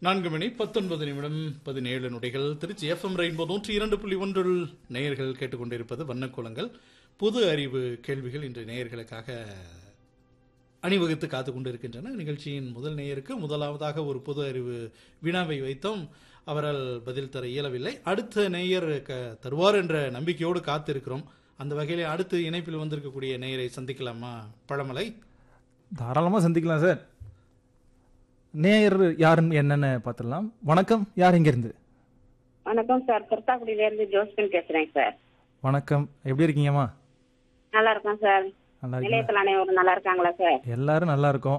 4:19 Trichy FM rainbow 102.1 நேயர்கள் கேட்டுக்கொண்டிருப்பது வண்ணக்கோலங்கள். பொது அறிவு கேள்விகள் இன்று நேயர்களுக்காக அணிவகுத்து காத்து கொண்டிருக்கின்றன. நிகழ்ச்சியின் முதல் நேயருக்கு முதலாவதாக ஒரு பொது அறிவு வினாவை வைத்தோம். அவரால் பதில் தர இயலவில்லை. அடுத்த நேயர் தருவார் என்ற நம்பிக்கையோடு காத்திருக்கிறோம். அந்த வகையில் அடுத்து இணைப்பில் வந்திருக்கக்கூடிய நேயரை சந்திக்கலாமா பழமலை? தாராளமாக சந்திக்கலாம் சார். நேயர் யாருன்னு என்னன்னு பார்த்துடலாம். வணக்கம், யார் இங்கிருந்து? வணக்கம் சார், திருத்தாக்குடியில இருந்து ஜோஸ்பின் பேசுறேன் சார். வணக்கம், எப்படி இருக்கீங்கம்மா? நல்லா இருக்கேன் சார். நல்லா நிலையத்தில் அனைவரும் நல்லா இருக்காங்களா சார்? எல்லாரும் நல்லா இருக்கோம்.